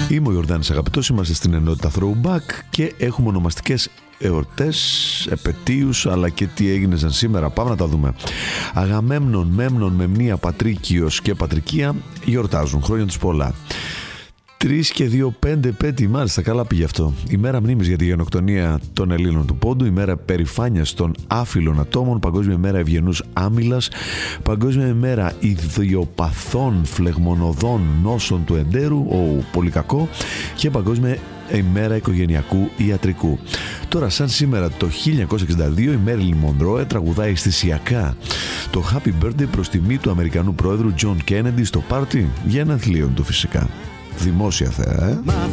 Είμαι ο Ιορδάνης Αγαπητός, είμαστε στην ενότητα Throwback και έχουμε ονομαστικές εορτές, επετείους, αλλά και τι έγινε σήμερα. Πάμε να τα δούμε. Αγαμέμνων, Μέμνων, Μεμνία, Πατρίκιος και Πατρικία γιορτάζουν. Χρόνια τους πολλά. 3 και 2, 5 επέτειοι, μάλιστα, καλά πήγε αυτό. Ημέρα μνήμης για τη γενοκτονία των Ελλήνων του Πόντου, ημέρα περηφάνειας των άφυλων ατόμων, Παγκόσμια ημέρα ευγενούς άμυλας, Παγκόσμια ημέρα ιδιοπαθών φλεγμονωδών νόσων του εντέρου, πολύ κακό, και Παγκόσμια ημέρα οικογενειακού ιατρικού. Τώρα, σαν σήμερα το 1962, η Μέριλιν Μονρό τραγουδάει αισθησιακά το Happy Birthday προς τιμή του Αμερικανού πρόεδρου Τζον Κέννεντι στο πάρτι γενεθλίων του, φυσικά. Δημόσια θέα,